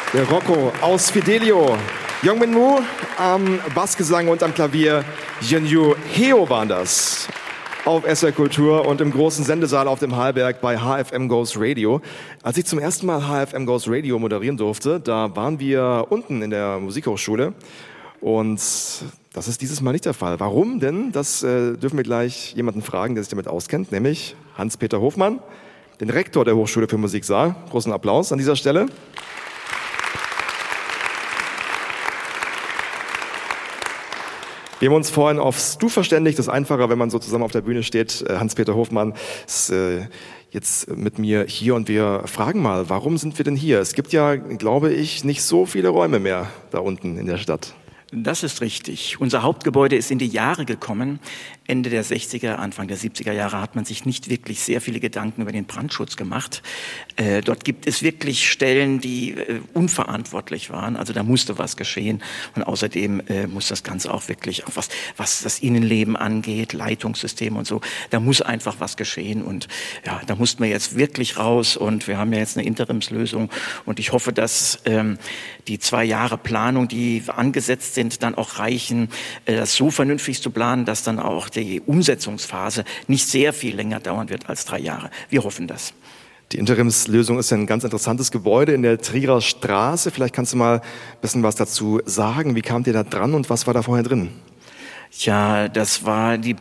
Der Rocco aus Fidelio. Youngmin Mu am Bassgesang und am Klavier. Yeonju Heo waren das. Auf SR Kultur und im großen Sendesaal auf dem Hallberg bei HFM Goes Radio. Als ich zum ersten Mal HFM Goes Radio moderieren durfte, da waren wir unten in der Musikhochschule. Und das ist dieses Mal nicht der Fall. Warum denn? Das dürfen wir gleich jemanden fragen, der sich damit auskennt, nämlich Hans-Peter Hofmann, den Rektor der Hochschule für Musik Saar. Großen Applaus an dieser Stelle. Wir haben uns vorhin aufs Du verständigt. Das ist einfacher, wenn man so zusammen auf der Bühne steht. Hans-Peter Hofmann ist jetzt mit mir hier und wir fragen mal, warum sind wir denn hier? Es gibt ja, glaube ich, nicht so viele Räume mehr da unten in der Stadt. Das ist richtig. Unser Hauptgebäude ist in die Jahre gekommen. Ende der 60er, Anfang der 70er Jahre hat man sich nicht wirklich sehr viele Gedanken über den Brandschutz gemacht. Dort gibt es wirklich Stellen, die unverantwortlich waren. Also da musste was geschehen. Und außerdem muss das Ganze auch wirklich, auch was das Innenleben angeht, Leitungssysteme und so, da muss einfach was geschehen. Und ja, da mussten wir jetzt wirklich raus. Und wir haben ja jetzt eine Interimslösung. Und ich hoffe, dass die 2 Jahre Planung, die angesetzt sind, dann auch reichen, das so vernünftig zu planen, dass dann auch die Umsetzungsphase nicht sehr viel länger dauern wird als 3 Jahre. Wir hoffen das. Die Interimslösung ist ein ganz interessantes Gebäude in der Trierer Straße. Vielleicht kannst du mal ein bisschen was dazu sagen. Wie kamt ihr da dran und was war da vorher drin? Ja, das war die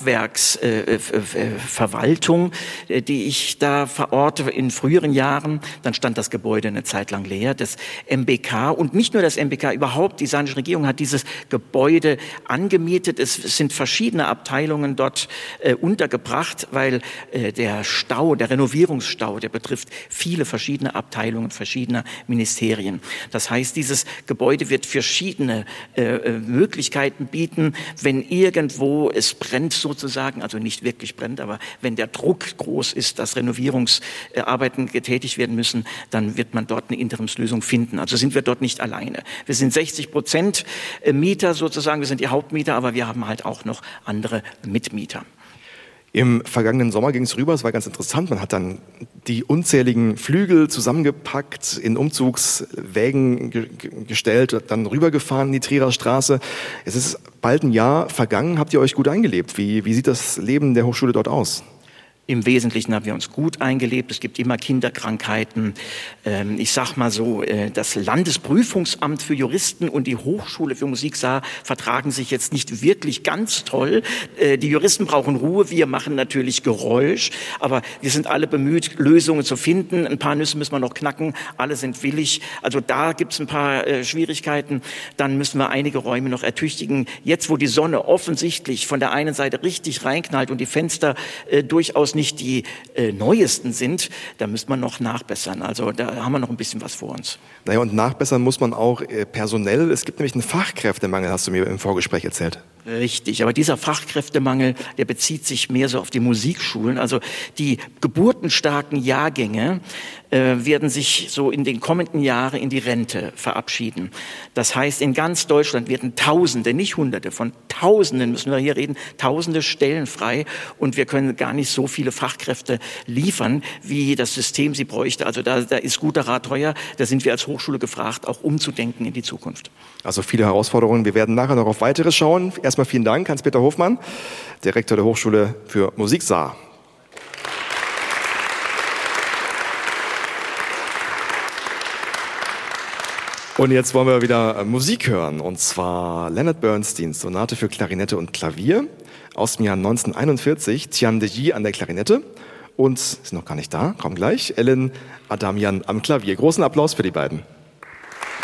Bergwerksverwaltung, die ich da verorte in früheren Jahren. Dann stand das Gebäude eine Zeit lang leer, das MBK. Und nicht nur das MBK, überhaupt die saarländische Regierung hat dieses Gebäude angemietet. Es sind verschiedene Abteilungen dort untergebracht, weil der Renovierungsstau, der betrifft viele verschiedene Abteilungen verschiedener Ministerien. Das heißt, dieses Gebäude wird verschiedene Möglichkeiten bieten, wenn irgendwo es brennt sozusagen, also nicht wirklich brennt, aber wenn der Druck groß ist, dass Renovierungsarbeiten getätigt werden müssen, dann wird man dort eine Interimslösung finden. Also sind wir dort nicht alleine. Wir sind 60% Mieter sozusagen, wir sind die Hauptmieter, aber wir haben halt auch noch andere Mitmieter. Im vergangenen Sommer ging es rüber, es war ganz interessant, man hat dann die unzähligen Flügel zusammengepackt, in Umzugswägen gestellt, dann rübergefahren in die Trierer Straße. Es ist bald ein Jahr vergangen, habt ihr euch gut eingelebt? Wie sieht das Leben der Hochschule dort aus? Im Wesentlichen haben wir uns gut eingelebt. Es gibt immer Kinderkrankheiten. Ich sag mal so, das Landesprüfungsamt für Juristen und die Hochschule für Musik Saar vertragen sich jetzt nicht wirklich ganz toll. Die Juristen brauchen Ruhe, wir machen natürlich Geräusch. Aber wir sind alle bemüht, Lösungen zu finden. Ein paar Nüsse müssen wir noch knacken. Alle sind willig. Also da gibt's ein paar Schwierigkeiten. Dann müssen wir einige Räume noch ertüchtigen. Jetzt, wo die Sonne offensichtlich von der einen Seite richtig reinknallt und die Fenster durchaus nicht die neuesten sind, da müsste man noch nachbessern. Also da haben wir noch ein bisschen was vor uns. Naja, und nachbessern muss man auch personell. Es gibt nämlich einen Fachkräftemangel, hast du mir im Vorgespräch erzählt. Richtig, aber dieser Fachkräftemangel, der bezieht sich mehr so auf die Musikschulen. Also die geburtenstarken Jahrgänge werden sich so in den kommenden Jahren in die Rente verabschieden. Das heißt, in ganz Deutschland werden Tausende, nicht Hunderte, von Tausenden müssen wir hier reden, Tausende Stellen frei und wir können gar nicht so viele Fachkräfte liefern, wie das System sie bräuchte. Also da ist guter Rat teuer. Da sind wir als Hochschule gefragt, auch umzudenken in die Zukunft. Also viele Herausforderungen. Wir werden nachher noch auf weitere schauen. Erstmal vielen Dank, Hans-Peter Hofmann, Direktor der Hochschule für Musik Saar. Und jetzt wollen wir wieder Musik hören, und zwar Leonard Bernsteins Sonate für Klarinette und Klavier aus dem Jahr 1941, Tian Deji an der Klarinette und, ist noch gar nicht da, kommt gleich, Ellen Adamian am Klavier. Großen Applaus für die beiden.